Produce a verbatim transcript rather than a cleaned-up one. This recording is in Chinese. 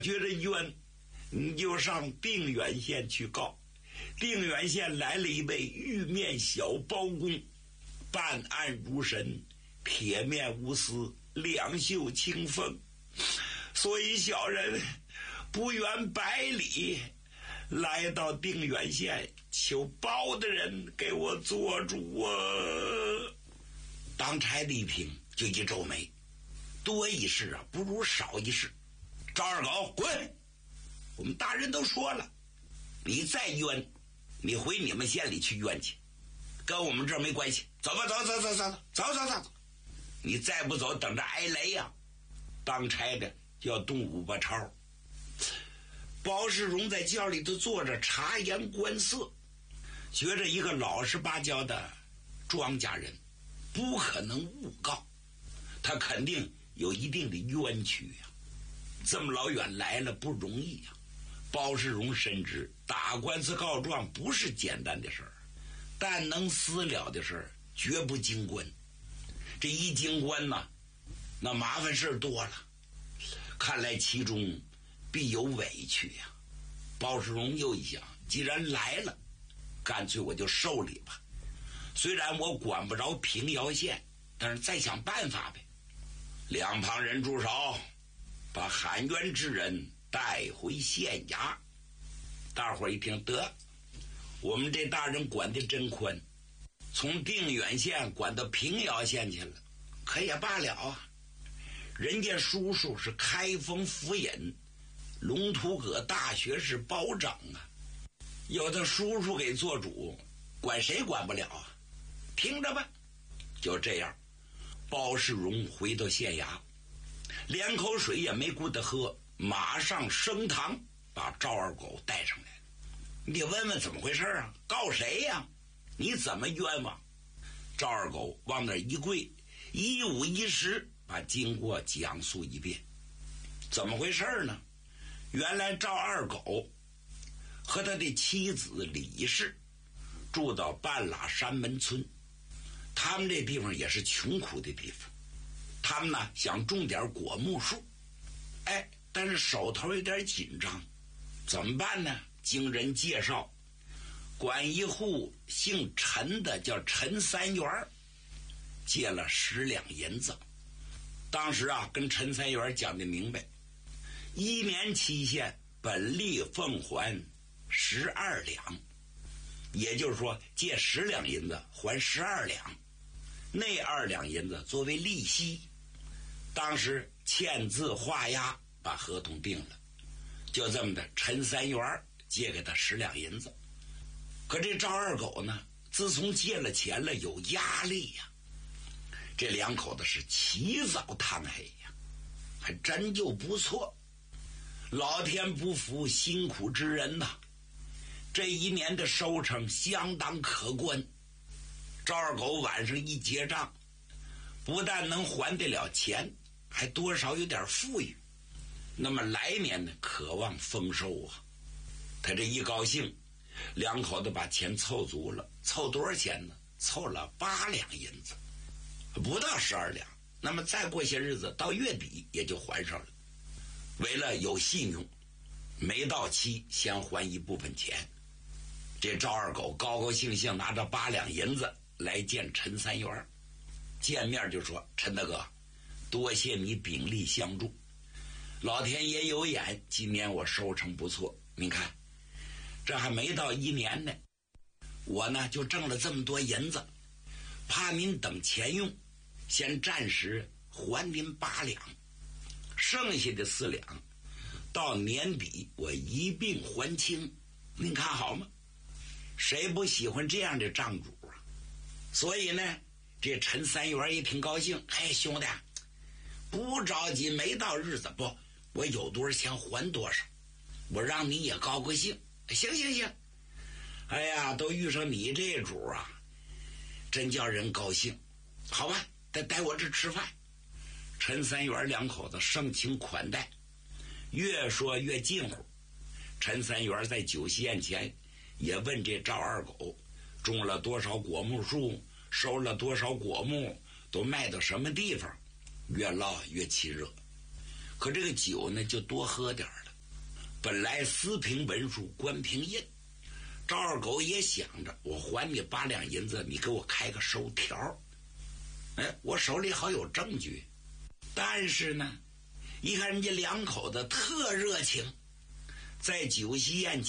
觉得冤，你就上定远县去告。定远县来了一位玉面小包公，办案如神，铁面无私，两袖清风，所以小人不远百里来到定远县，求包的人给我做主啊！当差的一听就一皱眉，多一事啊不如少一事。赵二狗，滚！我们大人都说了，你再冤，你回你们县里去冤去，跟我们这儿没关系。走吧，走走走走走走走走，你再不走，等着挨雷呀！当差的要动五八抄。包世荣在轿里头坐着，察言观色，觉着一个老实巴交的庄稼人不可能诬告，他肯定有一定的冤屈呀、啊。这么老远来了不容易呀、啊。包世荣深知打官司告状不是简单的事儿，但能私了的事儿绝不经官。这一经官呢，那麻烦事多了，看来其中必有委屈呀、啊。包世荣又一想，既然来了，干脆我就受理吧。虽然我管不着平遥县，但是再想办法呗。两旁人住手，把喊冤之人带回县衙。大伙儿一听，得，我们这大人管得真宽，从定远县管到平遥县去了，可也罢了啊。人家叔叔是开封府尹，龙图阁大学士包拯啊，有他叔叔给做主，管谁管不了啊？听着吧。就这样，包世荣回到县衙，连口水也没顾得喝，马上升堂把赵二狗带上来了。你得问问怎么回事啊？告谁呀？你怎么冤枉？赵二狗往那一跪，一五一十把经过讲述一遍。怎么回事呢？原来赵二狗和他的妻子李氏住到半拉山门村，他们这地方也是穷苦的地方，他们呢想种点果木树，哎，但是手头有点紧张，怎么办呢？经人介绍，管一户姓陈的叫陈三元，借了十两银子。当时啊，跟陈三元讲得明白，一年期限，本利奉还十二两，也就是说借十两银子还十二两，那二两银子作为利息。当时签字画押把合同定了，就这么的，陈三元借给他十两银子。可这赵二狗呢，自从借了钱了，有压力呀、啊，这两口子是起早贪黑呀，还真就不错。老天不负辛苦之人呐，这一年的收成相当可观。赵二狗晚上一结账，不但能还得了钱，还多少有点富裕。那么来年呢，渴望丰收啊。他这一高兴，两口子把钱凑足了。凑多少钱呢？凑了八两银子，不到十二两。那么再过些日子，到月底也就还上了。为了有信用，没到期先还一部分钱。这赵二狗高高兴兴拿着八两银子来见陈三元，见面就说：“陈大哥，多谢你鼎力相助，老天爷有眼，今年我收成不错。您看，这还没到一年呢，我呢就挣了这么多银子，怕您等钱用，先暂时还您八两，剩下的四两到年底我一并还清，您看好吗？”谁不喜欢这样的账主啊？所以呢，这陈三元也挺高兴。嘿，兄弟，不着急，没到日子不，我有多少钱还多少，我让你也高高兴。行行行，哎呀，都遇上你这主啊，真叫人高兴。好吧，带带我这吃饭。陈三元两口子盛情款待，越说越近乎。陈三元在酒席宴前也问这赵二狗种了多少果木树，收了多少果木，都卖到什么地方，越唠越气热。可这个酒呢就多喝点了。 本来四平文书关平印，赵二狗也想着我还你八两银子，你给我开个收条，哎，我手里好有证据。但是呢，一看人家两口子特热情，在酒席宴